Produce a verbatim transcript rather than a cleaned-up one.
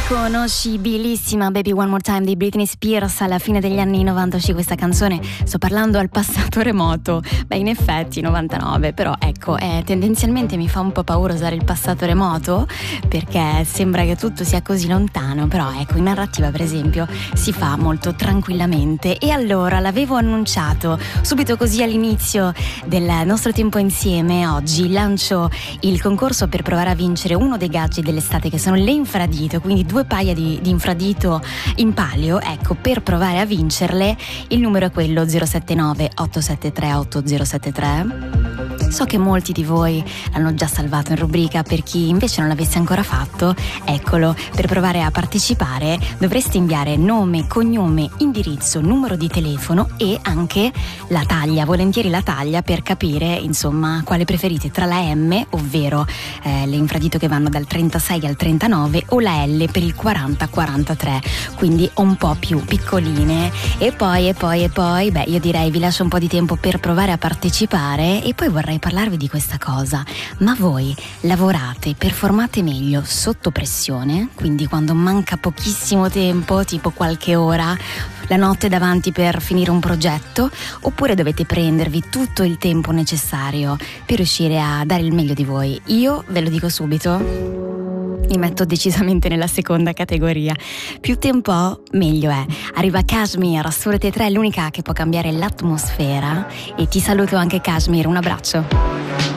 Riconoscibilissima Baby One More Time di Britney Spears alla fine degli anni novanta uscì questa canzone. Sto parlando al passato remoto. Beh, in effetti novantanove, però ecco, eh, tendenzialmente mi fa un po' paura usare il passato remoto perché sembra che tutto sia così lontano, però ecco, in narrativa per esempio si fa molto tranquillamente. E allora l'avevo annunciato subito così all'inizio del nostro tempo insieme. Oggi lancio il concorso per provare a vincere uno dei gadget dell'estate che sono le infradito, quindi due paia di, di infradito in palio. Ecco, per provare a vincerle il numero è quello zero sette nove otto sette tre otto zero sette tre. So che molti di voi l'hanno già salvato in rubrica, per chi invece non l'avesse ancora fatto, eccolo. Per provare a partecipare dovreste inviare nome, cognome, indirizzo, numero di telefono e anche la taglia, volentieri la taglia, per capire insomma quale preferite tra la M, ovvero eh, le infradito che vanno dal trentasei al trentanove, o la L per il quaranta quarantatré, quindi un po' più piccoline. E poi e poi e poi beh, io direi vi lascio un po' di tempo per provare a partecipare. E poi vorrei parlarvi di questa cosa: ma voi lavorate, performate meglio sotto pressione, quindi quando manca pochissimo tempo, tipo qualche ora, la notte davanti per finire un progetto, oppure dovete prendervi tutto il tempo necessario per riuscire a dare il meglio di voi? Io ve lo dico subito, mi metto decisamente nella seconda categoria. Più tempo meglio è. Arriva Kashmir su Rete tre, l'unica che può cambiare l'atmosfera. E ti saluto anche Kashmir, un abbraccio.